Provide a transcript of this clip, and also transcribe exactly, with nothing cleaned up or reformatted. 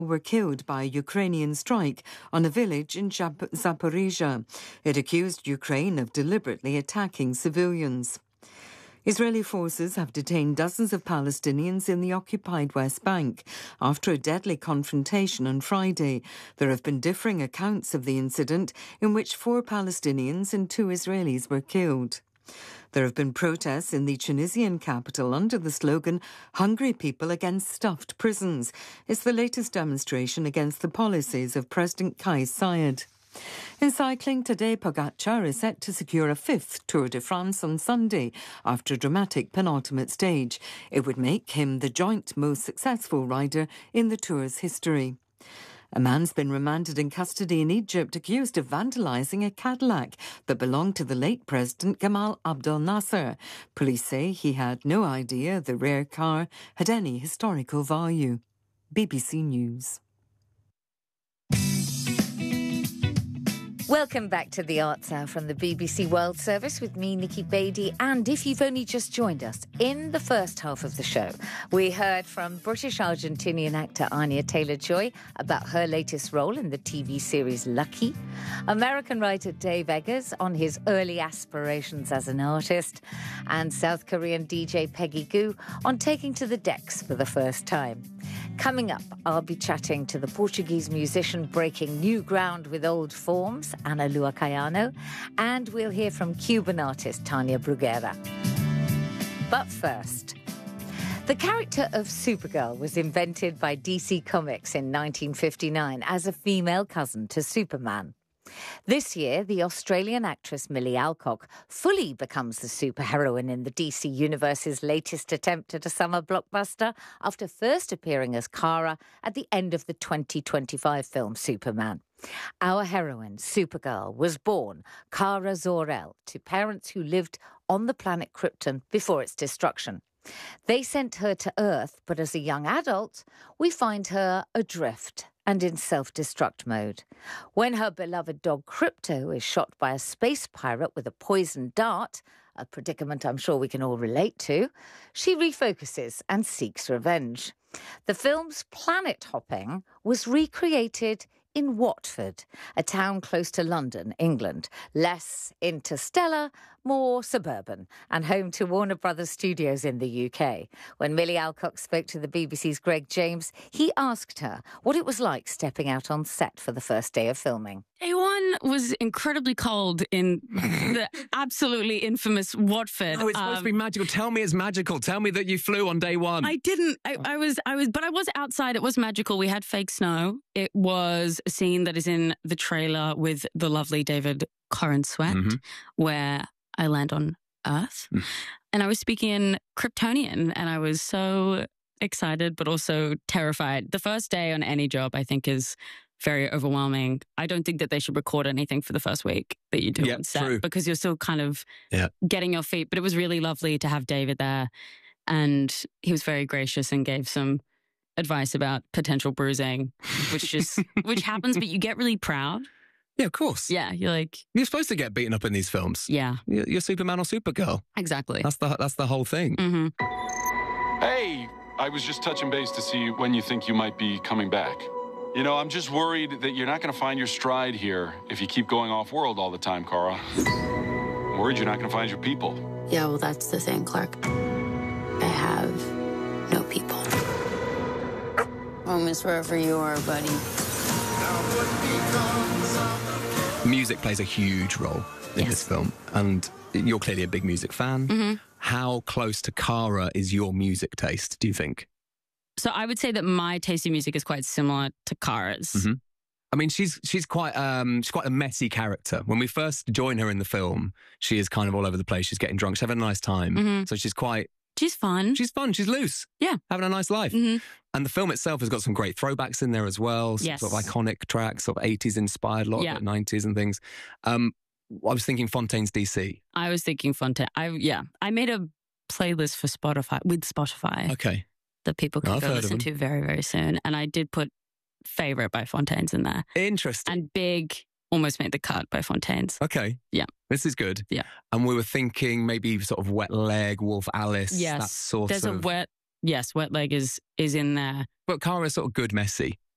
were killed by a Ukrainian strike on a village in Zap- Zaporizhia. It accused Ukraine of deliberately attacking civilians. Israeli forces have detained dozens of Palestinians in the occupied West Bank after a deadly confrontation on Friday. There have been differing accounts of the incident in which four Palestinians and two Israelis were killed. There have been protests in the Tunisian capital under the slogan, "Hungry people against stuffed prisons." It's the latest demonstration against the policies of President Kais Saied. In cycling, Tadej Pogacar is set to secure a fifth Tour de France on Sunday after a dramatic penultimate stage. It would make him the joint most successful rider in the Tour's history. A man's been remanded in custody in Egypt accused of vandalising a Cadillac that belonged to the late President Gamal Abdel Nasser. Police say he had no idea the rare car had any historical value. B B C News. Welcome back to the Arts Hour from the B B C World Service with me, Nikki Beattie. And if you've only just joined us, in the first half of the show, we heard from British-Argentinian actor Anya Taylor-Joy about her latest role in the T V series Lucky, American writer Dave Eggers on his early aspirations as an artist, and South Korean D J Peggy Gou on taking to the decks for the first time. Coming up, I'll be chatting to the Portuguese musician breaking new ground with old forms, Ana Lua Caiano, and we'll hear from Cuban artist Tania Bruguera. But first, the character of Supergirl was invented by D C Comics in nineteen fifty-nine as a female cousin to Superman. This year, the Australian actress Millie Alcock fully becomes the superheroine in the D C Universe's latest attempt at a summer blockbuster after first appearing as Kara at the end of the twenty twenty-five film Superman. Our heroine, Supergirl, was born Kara Zor-El to parents who lived on the planet Krypton before its destruction. They sent her to Earth, but as a young adult, we find her adrift and in self-destruct mode. When her beloved dog Krypto is shot by a space pirate with a poisoned dart, a predicament I'm sure we can all relate to, she refocuses and seeks revenge. The film's planet hopping was recreated in Watford, a town close to London, England, less interstellar, more suburban, and home to Warner Brothers Studios in the U K. When Millie Alcock spoke to the B B C's Greg James, he asked her what it was like stepping out on set for the first day of filming. Day one was incredibly cold in the absolutely infamous Watford. Oh, it's supposed um, to be magical. Tell me it's magical. Tell me that you flew on day one. I didn't. I, I was, I was, but I was outside. It was magical. We had fake snow. It was a scene that is in the trailer with the lovely David Corenswet, mm-hmm. where I land on Earth. Mm. And I was speaking in Kryptonian, and I was so excited, but also terrified. The first day on any job, I think, is very overwhelming. I don't think that they should record anything for the first week that you do yeah, on set true. because you're still kind of yeah. getting your feet. But it was really lovely to have David there, and he was very gracious and gave some advice about potential bruising, which just which happens, but you get really proud. Yeah, of course. Yeah, you're like... You're supposed to get beaten up in these films. Yeah. You're, you're Superman or Supergirl. Exactly. That's the that's the whole thing. Mm-hmm. Hey, I was just touching base to see when you think you might be coming back. You know, I'm just worried that you're not going to find your stride here if you keep going off-world all the time, Kara. I'm worried you're not going to find your people. Yeah, well, that's the thing, Clark. I have no people. Home is wherever you are, buddy. Music plays a huge role in yes. this film, and you're clearly a big music fan. Mm-hmm. How close to Kara is your music taste, do you think? So I would say that my taste in music is quite similar to Kara's. Mm-hmm. I mean, she's she's quite um, she's quite a messy character. When we first join her in the film, she is kind of all over the place. She's getting drunk. She's having a nice time. Mm-hmm. So she's quite... She's fun. She's fun. She's loose. Yeah. Having a nice life. Mm-hmm. And the film itself has got some great throwbacks in there as well. Some yes. sort of iconic tracks, sort of eighties inspired, a lot yeah. of nineties and things. Um, I was thinking Fontaine's D C. I was thinking Fontaine. I Yeah. I made a playlist for Spotify, with Spotify. Okay. That people can I've go heard listen to very, very soon. And I did put Favourite by Fontaine's in there. Interesting. And Big almost made the cut by Fontaine's. Okay. Yeah. This is good. Yeah. And we were thinking maybe sort of Wet Leg, Wolf Alice. Yes. That sort There's of... a wet... Yes, Wet Leg is is in there. But Kara's sort of good messy.